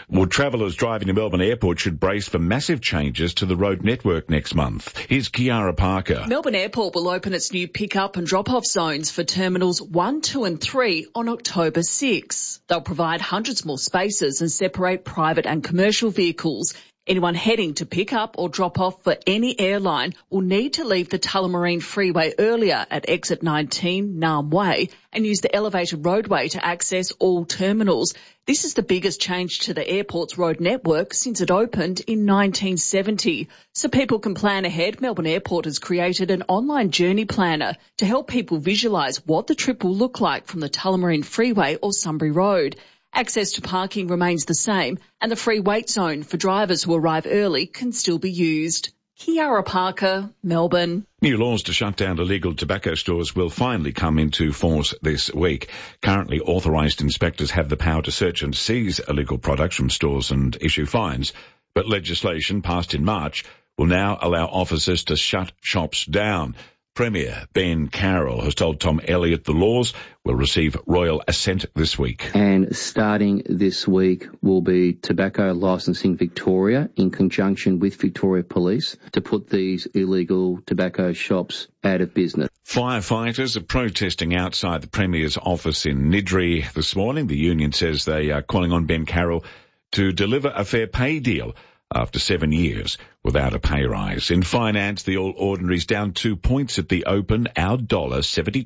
Well, travellers driving to Melbourne Airport should brace for massive changes to the road network next month. Here's Kiara Parker. Melbourne Airport will open its new pick-up and drop-off zones for Terminals 1, 2 and 3 on October 6. They'll provide hundreds more spaces and separate private and commercial vehicles. Anyone heading to pick up or drop off for any airline will need to leave the Tullamarine Freeway earlier at exit 19 Naarm Way and use the elevated roadway to access all terminals. This is the biggest change to the airport's road network since it opened in 1970. So people can plan ahead, Melbourne Airport has created an online journey planner to help people visualise what the trip will look like from the Tullamarine Freeway or Sunbury Road. Access to parking remains the same and the free wait zone for drivers who arrive early can still be used. Kiara Parker, Melbourne. New laws to shut down illegal tobacco stores will finally come into force this week. Currently, authorised inspectors have the power to search and seize illegal products from stores and issue fines. But legislation passed in March will now allow officers to shut shops down. Premier Ben Carroll has told Tom Elliott the laws will receive royal assent this week. And starting this week will be Tobacco Licensing Victoria in conjunction with Victoria Police to put these illegal tobacco shops out of business. Firefighters are protesting outside the Premier's office in Niddrie this morning. The union says they are calling on Ben Carroll to deliver a fair pay deal after 7 years without a pay rise. In finance, the All Ordinary's down 2 points at the open, our dollar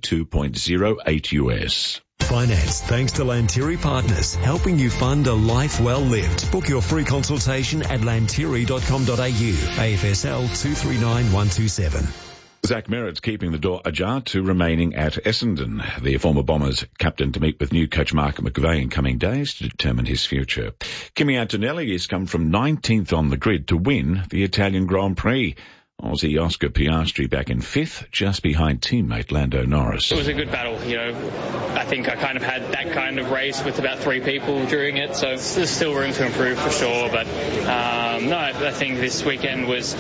72.08 US. Finance thanks to Lantiri Partners, helping you fund a life well lived. Book your free consultation at lantiri.com.au. AFSL 239127. Zach Merritt's keeping the door ajar to remaining at Essendon. The former Bombers captain to meet with new coach Mark McVeigh in coming days to determine his future. Kimi Antonelli has come from 19th on the grid to win the Italian Grand Prix. Aussie Oscar Piastri back in 5th, just behind teammate Lando Norris. It was a good battle, I think I kind of had that kind of race with about 3 people during it, so there's still room to improve for sure, but I think this weekend was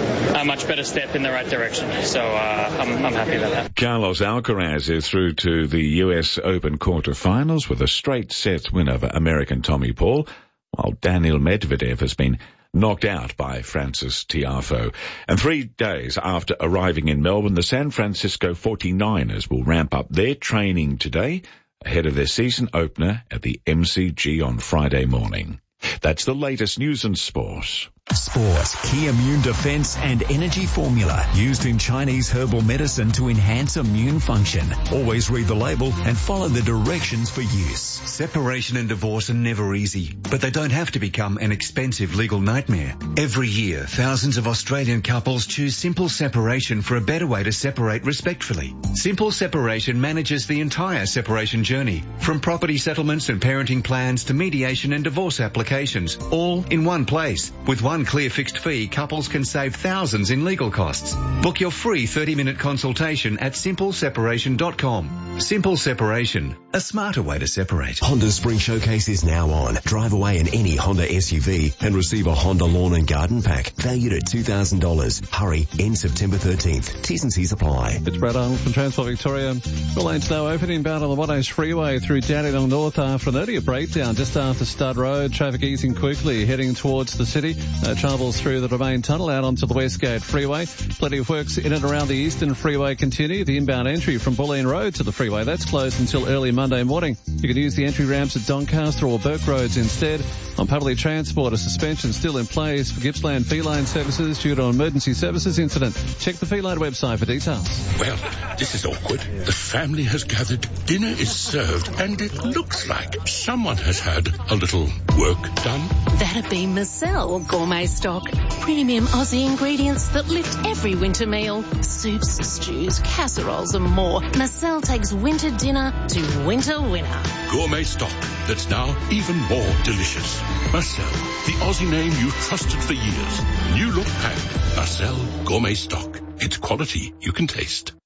a much better step in the right direction, so I'm happy about that. Carlos Alcaraz is through to the US Open quarterfinals with a straight sets win over American Tommy Paul, while Daniil Medvedev has been knocked out by Francis Tiafoe. And 3 days after arriving in Melbourne, the San Francisco 49ers will ramp up their training today ahead of their season opener at the MCG on Friday morning. That's the latest news and sport. Sport, key immune defense and energy formula used in Chinese herbal medicine to enhance immune function. Always read the label and follow the directions for use. Separation and divorce are never easy, but they don't have to become an expensive legal nightmare. Every year, thousands of Australian couples choose Simple Separation for a better way to separate respectfully. Simple Separation manages the entire separation journey, from property settlements and parenting plans to mediation and divorce applications, all in one place. With one clear fixed fee, couples can save thousands in legal costs. Book your free 30-minute consultation at simpleseparation.com. Simple Separation, a smarter way to separate. Honda Spring Showcase is now on. Drive away in any Honda SUV and receive a Honda Lawn and Garden Pack valued at $2,000. Hurry, end September 13th. T's and C's apply. It's Brad Arnold from Transport Victoria. The lanes now open inbound on the Monash Freeway through Dandenong North after an earlier breakdown just after Stud Road. Traffic easing quickly heading towards the city. No troubles through the Domain Tunnel out onto the Westgate Freeway. Plenty of works in and around the Eastern Freeway continue. The inbound entry from Bulleen Road to the freeway, that's closed until early Monday morning. You can use the entry ramps at Doncaster or Burke Roads instead. On public transport, a suspension still in place for Gippsland Feline Services due to an emergency services incident. Check the Feline website for details. Well, this is awkward. The family has gathered, dinner is served, and it looks like someone has had a little work done. That'd be Marcel Gourmet Stock. Premium Aussie ingredients that lift every winter meal. Soups, stews, casseroles and more. Marcel takes winter dinner to winter winner. Gourmet stock that's now even more delicious. Marcel, the Aussie name you've trusted for years. New look pack. Marcel Gourmet Stock. It's quality you can taste.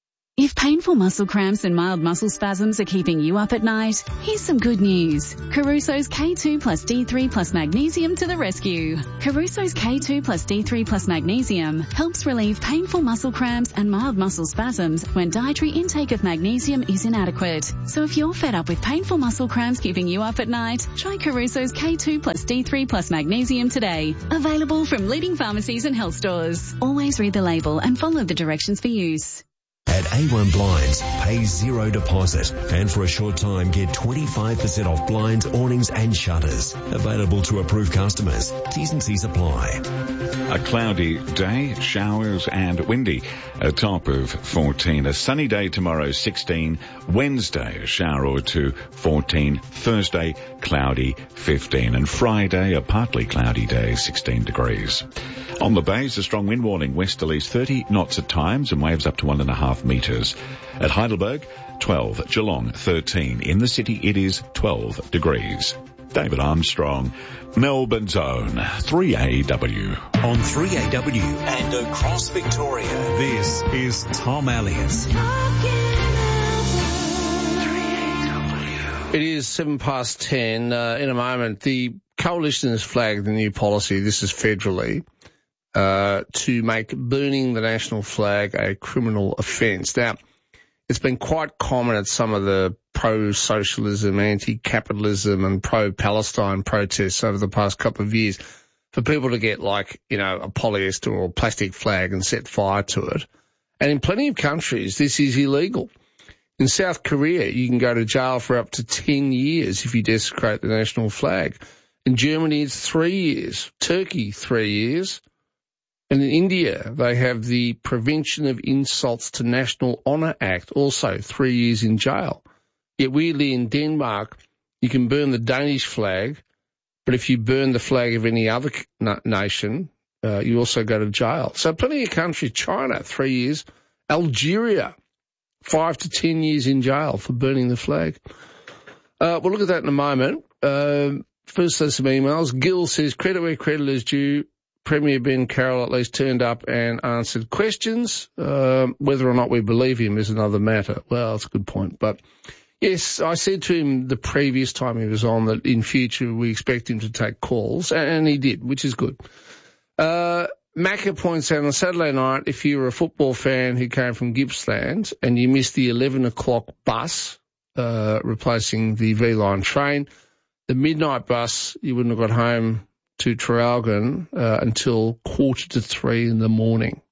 If painful muscle cramps and mild muscle spasms are keeping you up at night, here's some good news. Caruso's K2 plus D3 plus magnesium to the rescue. Caruso's K2 plus D3 plus magnesium helps relieve painful muscle cramps and mild muscle spasms when dietary intake of magnesium is inadequate. So if you're fed up with painful muscle cramps keeping you up at night, try Caruso's K2 plus D3 plus magnesium today. Available from leading pharmacies and health stores. Always read the label and follow the directions for use. At A1 Blinds, pay zero deposit and for a short time get 25% off blinds, awnings and shutters. Available to approved customers. T's and C's apply. A cloudy day, showers and windy. A top of 14. A sunny day tomorrow, 16. Wednesday, a shower or two, 14. Thursday, cloudy, 15. And Friday, a partly cloudy day, 16 degrees. On the bays, a strong wind warning, westerlies 30 knots at times and waves up to 1.5 metres. At Heidelberg, 12. Geelong, 13. In the city, it is 12 degrees. David Armstrong, Melbourne's own 3AW. On 3AW and across Victoria, this is Tom Elliott. It is 10:07. In a moment, the Coalition has flagged the new policy, this is federally, to make burning the national flag a criminal offence. Now, it's been quite common at some of the pro-socialism, anti-capitalism and pro-Palestine protests over the past couple of years for people to get a polyester or plastic flag and set fire to it. And in plenty of countries, this is illegal. In South Korea, you can go to jail for up to 10 years if you desecrate the national flag. In Germany, it's 3 years. Turkey, 3 years. And in India, they have the Prevention of Insults to National Honour Act, also 3 years in jail. Yet weirdly in Denmark, you can burn the Danish flag, but if you burn the flag of any other nation, you also go to jail. So plenty of countries, China, 3 years, Algeria, 5 to 10 years in jail for burning the flag. We'll look at that in a moment. First, there's some emails. Gil says, credit where credit is due. Premier Ben Carroll at least turned up and answered questions. Whether or not we believe him is another matter. Well, that's a good point. But yes, I said to him the previous time he was on that in future we expect him to take calls, and he did, which is good. Macca points out on Saturday night, if you were a football fan who came from Gippsland and you missed the 11 o'clock bus replacing the V-Line train, the midnight bus, you wouldn't have got home to Traralgon until 2:45 in the morning.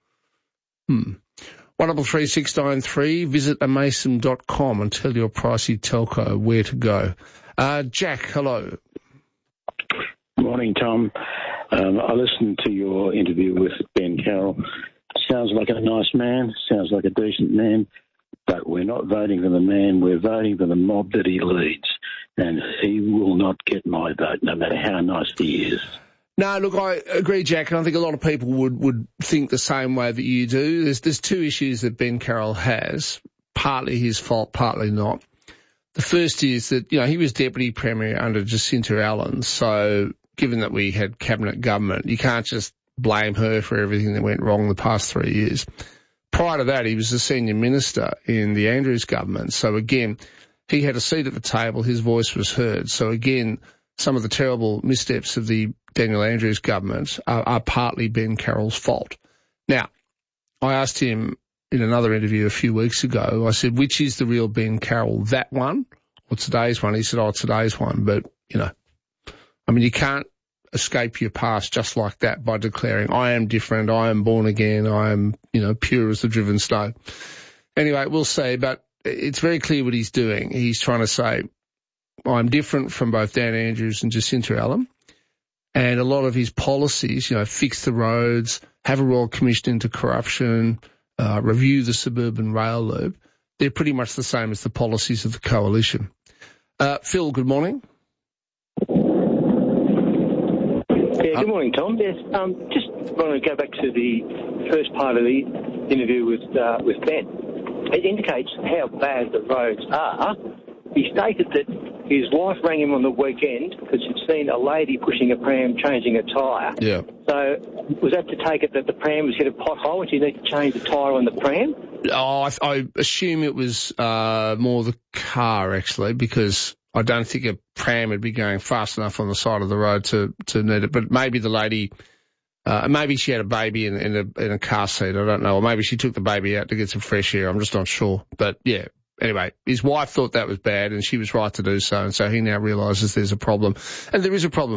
133693, visit amason.com and tell your pricey telco where to go. Jack, hello. Morning, Tom. I listened to your interview with Ben Carroll. Sounds like a nice man, sounds like a decent man, but we're not voting for the man, we're voting for the mob that he leads. And he will not get my vote, no matter how nice he is. No, look, I agree, Jack, and I think a lot of people would think the same way that you do. There's two issues that Ben Carroll has, partly his fault, partly not. The first is that, he was Deputy Premier under Jacinta Allen, so given that we had cabinet government, you can't just blame her for everything that went wrong the past 3 years. Prior to that, he was the senior minister in the Andrews government, so again, he had a seat at the table, his voice was heard. So again, some of the terrible missteps of the Daniel Andrews government are partly Ben Carroll's fault. Now, I asked him in another interview a few weeks ago, I said, which is the real Ben Carroll, that one or today's one? He said, today's one. But, you can't escape your past just like that by declaring, I am different, I am born again, I am, pure as the driven snow. Anyway, we'll see, but it's very clear what he's doing. He's trying to say, I'm different from both Dan Andrews and Jacinta Allen. And a lot of his policies, fix the roads, have a Royal Commission into corruption, review the suburban rail loop, they're pretty much the same as the policies of the coalition. Phil, good morning. Yeah, good morning, Tom. Yes, just want to go back to the first part of the interview with Ben. It indicates how bad the roads are. He stated that his wife rang him on the weekend because she'd seen a lady pushing a pram changing a tyre. Yeah. So was that to take it that the pram was hit a pothole and you need to change the tyre on the pram? Oh, I assume it was more the car, actually, because I don't think a pram would be going fast enough on the side of the road to need it. But maybe the lady, maybe she had a baby in a car seat. I don't know. Or maybe she took the baby out to get some fresh air. I'm just not sure. But yeah. Anyway, his wife thought that was bad and she was right to do so. And so he now realises there's a problem. And there is a problem.